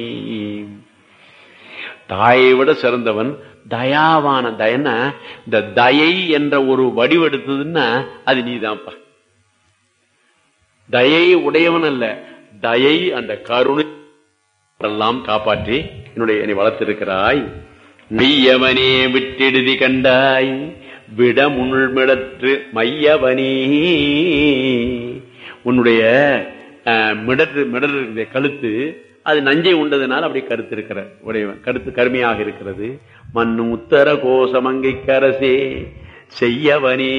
தாயை விட சிறந்தவன் தயாவான தயன்னா, இந்த தயை என்ற ஒரு வடிவெடுத்ததுன்னா அது நீதான்ப்பா. தயை உடையவன் அல்ல, தயை அந்த கருணை எல்லாம் காப்பாற்றி என்னை வளர்த்திருக்கிறாய். மெய்யவனே விட்டெடுதி கண்டாய் விடமுள்மிடற்று மையவனே. உன்னுடைய மிடற்று கழுத்து அது நஞ்சை உண்டதுனால அப்படி கருத்து இருக்கிற உடையவன், கருத்து கருமையாக இருக்கிறது. மண்ணு உத்தர கோசமங்கை கரசே செய்யவனே.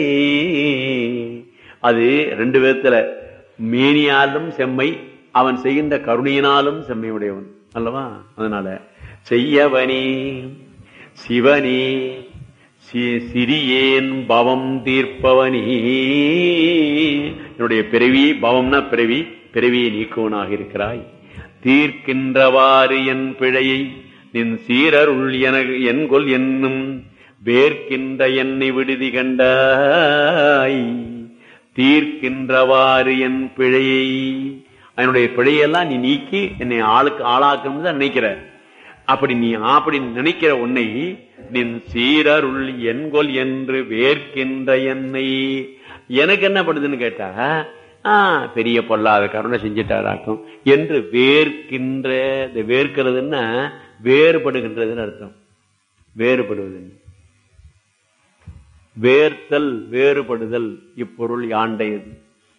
அது ரெண்டு விதத்துல, மேனியாலும் செம்மை, அவன் செய்கின்ற கருணையினாலும் செம்மை உடையவன் அல்லவா. அதனால செய்யவனே சிவனே சிறியேன் பவம் தீர்ப்பவனே. என்னுடைய பிறவி, பவம்னா பிறவி, பிறவியை நீக்குவனாக இருக்கிறாய். தீர்க்கின்றவாறு என் பிழையை நின் சீரருள் என்கொல் என்னும் வேர்க்கின்ற என்னை விடுதி கண்டாய். தீர்க்கின்றவாறு என் பிழையை, என்னுடைய பிழையெல்லாம் நீ நீக்கி என்னை ஆளாக்கணும் தான் நினைக்கிற. அப்படி நீ அப்படி நினைக்கிற உன்னை நின் சீரருள் என்கொல் என்று வேர்க்கின்ற என்னை, எனக்கு என்ன பண்ணுதுன்னு கேட்டா, பெரிய பொல்லாத கருணை செஞ்சிட்டாராக்கும் என்று வேர்க்கின்ற. இந்த வேர்க்கிறதுன்னா வேறுபடுகின்றதுன்னு அர்த்தம். வேறுபடுவது, வேர்த்தல், வேறுபடுதல், இப்பொருள் யாண்டையது.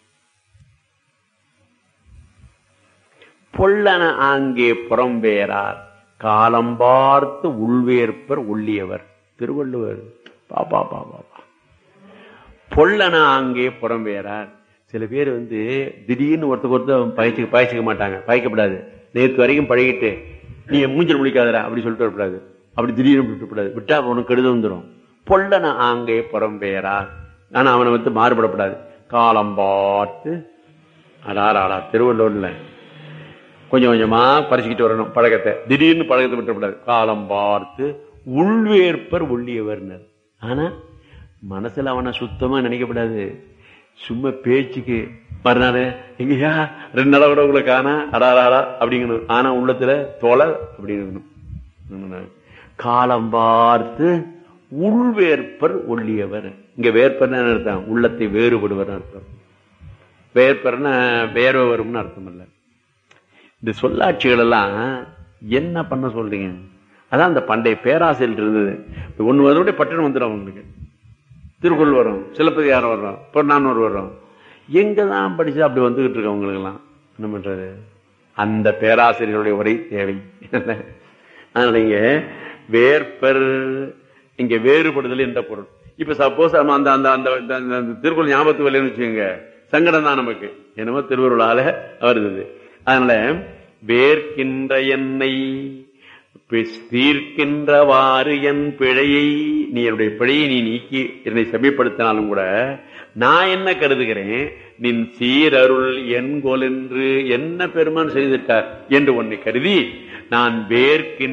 பொல்லன ஆங்கே புறம்பேரார் காலம் பார்த்து உள்வேற்பர் உள்ளியவர். திருவள்ளுவர். பாப்பா பாப்பா. பொல்லன ஆங்கே புறம்பேரார். சில பேர் திடீர்னு ஒருத்தருக்கு பாய்ச்சிக்க மாட்டாங்க. பாய்க்கப்படாது. நேற்று வரைக்கும் பழகிட்டு நீ மூஞ்சல் முடிக்காதரா அப்படி சொல்லிட்டு வரக்கூடாது. அப்படி திடீர்னு விட்டுக்கூடாது. விட்டா உனக்கு கெடுதல் வந்துடும். பொல்லன ஆங்கே புறம்பேரார். ஆனா அவனை மாறுபடப்படாது. காலம் பார்த்து அடாரா. திருவள்ளூர்ல கொஞ்சம் கொஞ்சமா பறிச்சுக்கிட்டு வரணும் பழக்கத்தை. திடீர்னு பழக்கத்தை விட்டுக்கூடாது. காலம் பார்த்து உள்வேற்பர் உள்ளியவர்னர். ஆனா மனசுல அவனை சுத்தமா நினைக்கப்படாது. சும்மா பேச்சுக்கு மறுநாள் எங்கயா 2 நாளா கூட உங்களை காணா அடாராடா அப்படிங்கணும். ஆனா உள்ளத்துல தோலை அப்படின்னு. காலம் பார்த்து உள்வேற்பர் ஒள்ளியவர். இங்க வேற்பர் அர்த்தம் உள்ளத்தை வேறுபடுவர் அர்த்தம். வேற்பர்னா வேர்வை வரும்னு அர்த்தம் இல்ல. இந்த சொல்லாட்சிகள் எல்லாம் என்ன பண்ண சொல்றீங்க? அதான் அந்த பண்டைய பேராசையில் இருந்தது. ஒண்ணு வருடைய பட்டணம் வந்துடும் அவங்களுக்கு. திருக்குறள் வரும், சிலப்பதிகாரம் வர்றோம், பொன்னானூறு வர்றோம். எங்கதான் படிச்சு அப்படி வந்துகிட்டு இருக்கு அவங்களுக்கு எல்லாம். என்ன பண்றது? அந்த பேராசிரியர்களுடைய உரை தேவை. அதனால இங்க வேற்பர், இங்க வேறுபடுதல் என்ற பொருள். இப்ப சப்போஸ் அந்த திருக்குறள் ஞாபகத்து வரலன்னு வச்சுக்கோங்க, சங்கடம் தான் நமக்கு. என்னமோ திருவருளால வருது. அதனால வேர்க்கின்ற என்னை தீர்க்கின்றவாறு என் பிழையை, நீ என்னுடைய பிழையை நீ நீக்கி என்னை செம்மைப்படுத்தினாலும் கூட நான் என்ன கருதுகிறேன், நின் சீரருள் என்கொல் என்று என்ன பெருமான் செய்திருக்கார் என்று உன்னை கருதி நான் வேர்க்கின்ற